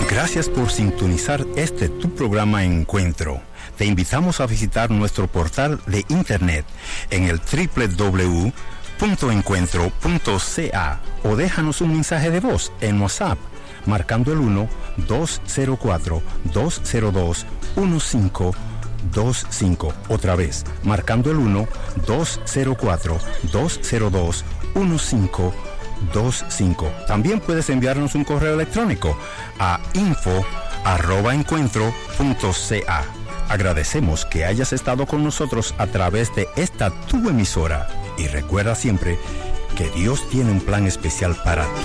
Gracias por sintonizar tu programa Encuentro. Te invitamos a visitar nuestro portal de internet en el www.encuentro.ca o déjanos un mensaje de voz en WhatsApp marcando el 1-204-202-1525. Otra vez, marcando el 1-204-202-1525. También puedes enviarnos un correo electrónico a info@encuentro.ca. Agradecemos que hayas estado con nosotros a través de esta tu emisora y recuerda siempre que Dios tiene un plan especial para ti.